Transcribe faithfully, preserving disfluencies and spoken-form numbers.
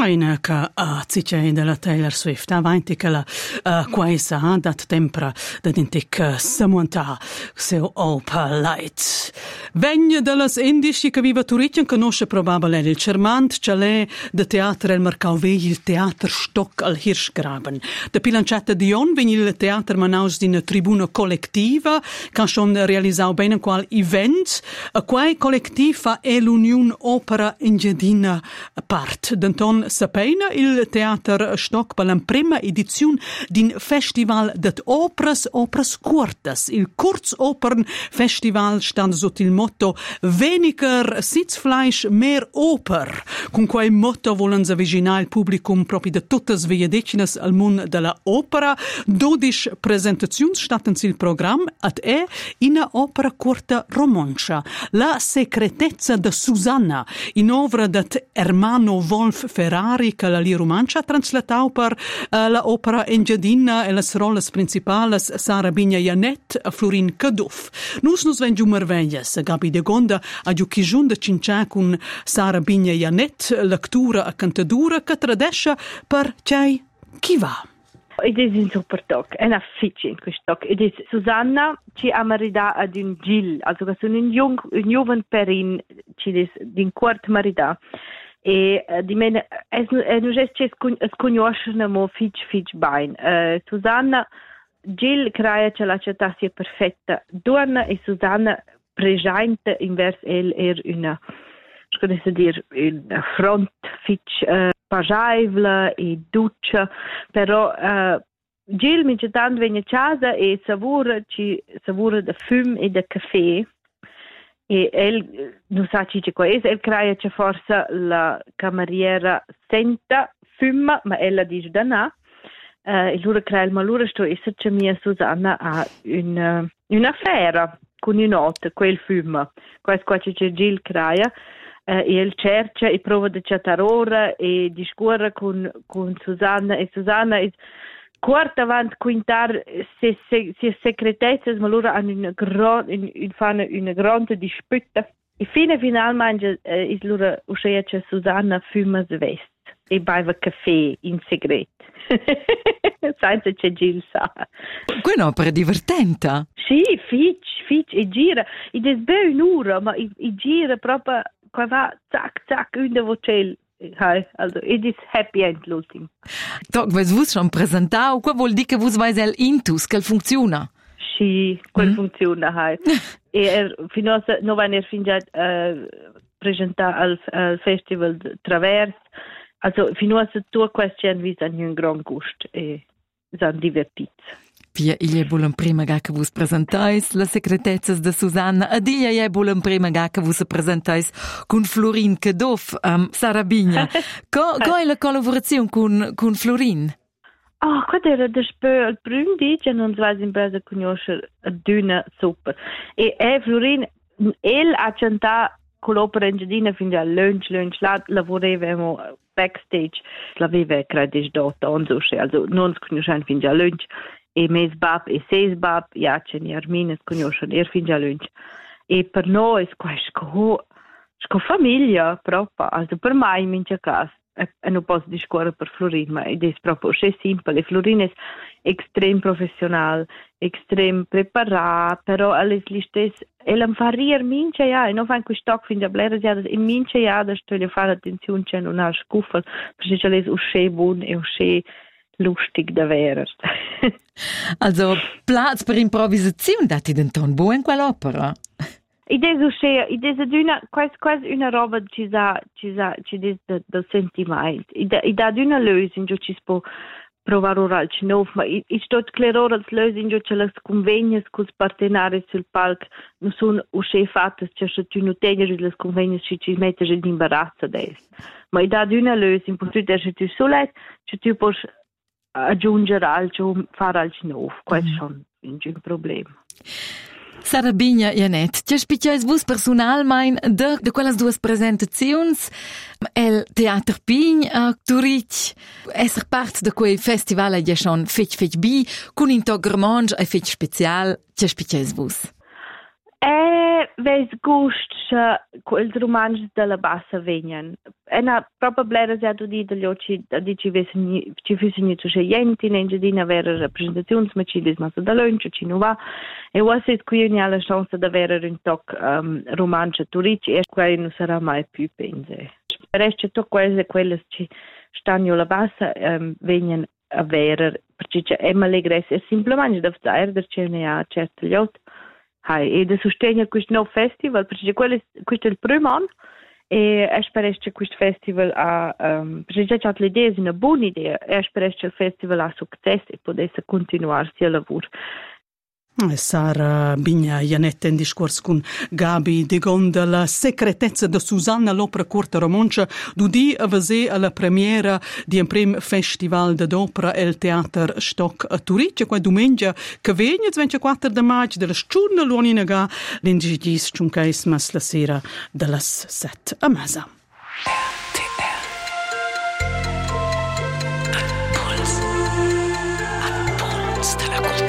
Una che uh, zice della Taylor Swift avanti che la uh, quaisa dat tempra da dintic uh, samonta seu opa light. Vegna dallas indici che viva Turicchia conosce probabile il Cermant Chalet de teatro el Marcauvei il teatro Stock al Hirschgraben. De Pilancetta Dion vegn il teatro Manaus di una tribuna collettiva che schon realisau bene qual event a quai collettiva è l'Union Opera Engiadina part. Denton sapena il teatro Stock per la prima edizione din festival det operas operas curtas. Il Kurzopern Festival stand sotto il motto Weniger Sitzfleisch, mehr Oper. Con quel motto volen avvicinare il publicum proprio da tutte le viadecines al mondo della opera. dodici presentazioni statten il programma ed è una opera corta romancia. La secretezza de Susanna, in opera det Ermanno Wolf Ferrari che la li romancia translatau per uh, la opera Engiadina e le rolle principali Sara Bigna Janet e Florin Caduff. Nus nus vengiu merveglias, Gabi de Gonda a giu chijun de cincia con Sara Bigna Janet, lectura e cantadura che tradescia per cei chi va. Ed è un super talk, è una fici in questo talk. Ed è Susanna ci ha marida ad un Gil, also che sono un jung, un giovane perin, ci è din quart marida. E uh, di mene es nu es che sconoscono mo fic fic bain. Uh, Susanna Gil crea che la città sia perfetta. Donna e Susanna presente invers el er una sconosce dir una front fic uh, pajaivla e duccia, però uh, Gil mi tant venne casa e savura ci savura de fum e de caffè. E el non sa ci che è, el crea che forse la cameriera senta fumma, ma ella dice da na. Uh, e loro crea il malura sto essere che mia Susanna ha una un'affare con un notte quel fumma. Questo qua c'è Gil crea uh, e el cerca e prova di chatarora e discorre con con Susanna e Susanna è quarta avanti quintar se se se secretezze ma loro hanno una grande in fanno una grande disputa e fine finalmente eh, is loro uscire che Susanna fuma svest e beve caffè in segreto senza che Gil sa. È un'opera divertente. Sì, fic, fic e gira ed è ben un'ora ma i, i gira proprio qua va zac zac una voce. Hi, also it is happy end l'ultimo. Doc, vos vos schon presentau, qua vuol dire che vos vais el intus, che funziona? Sì, quel mm. funziona, hi. E er, fino a non van er fin già uh, presentare al, al festival Travers, also fino a tua question vi san un gran gust e san divertit. Pia il è buon prima ga che vos presentais la secretezza de Susanna ed il è buon prima ga che vos presentais con Florin Caduff, um, Sara Bigna. Co co è la collaborazione con con Florin? Ah, qua era da spö al prim di che non vas in base conoscere d'una super. E è Florin el ha canta con l'opera Engiadina fin da lunch lunch la lavorevamo backstage. L'aveva credo dota on so also non conosciamo fin da lunch. E mes bab e ses bab ja ce ni Armines conoscono er fin già lunch e per noi è sco sco famiglia proprio also per mai mince cas e non posso discorrere per Florin ma ed è proprio è semplice Florin è extrem professional extrem preparato però alles listes e la fa rir mince ja e non fa in questo fin da blera ja e mince ja da sto le fare attenzione c'è non ha scuffel perché c'è les usce buon e usce lustig da vera. Also, Platz per improvisazione dati denton buon in quell'opera. Ed è uscire, ed è una, quasi, quasi una roba ci sa, ci sa, ci des del de sentimento. Ed è una lösung, ci si può provare ora al cinov, ma io sto chiaro als lösung, che le convegni con i partenari sul palco non sono uscire fatte, cioè se tu non tieni le convegni, ci ci metti in imbarazzo adesso. Ma ed è una lösung, perché tu sei tu solo, che tu puoi aggiungere altro, fare altro nuovo. Questo è schon un problema. Sara Bigna Janet, ti spicciais vos personalmein de, de quelles duas presentazions el Teater Pign a Turich esser part de quei festival è schon fetch fetch bi con in tog romange e fetch special, ti spicciais vos? E ves gust quels romanzi della bassa venien. E na proprio blera se tu di degli occhi di ci vesen ci fisen tu sceglienti in gedina avere rappresentazioni ma ci des ma da lunch ci nu va e was è qui ogni alla chance di avere un toc um, romanzo turici e qua non sarà mai più pense. Per esce to quelle quelle ci stanno la bassa um, venien avere perché è mallegres è semplicemente da fare da c'è ne certi lot. Hai, e da sostegno a questo nuovo festival, perché quello, questo è il primo anno e spero che questo festival ha, um, perché già l'idea è una buona idea e spero che il festival ha successo e potesse continuare il lavoro. Sara Bigna Janetta in discorso con Gabi De Gonda, la segretezza di Susanna l'opera corta romancia d'udì a vase alla premiera di un prim festival d'opera el teatro Stock a Turice, qua domenica che viene il ventiquattro di maggio della giornata l'unica l'ingegis ciuncais mas la sera delle sette a mezza.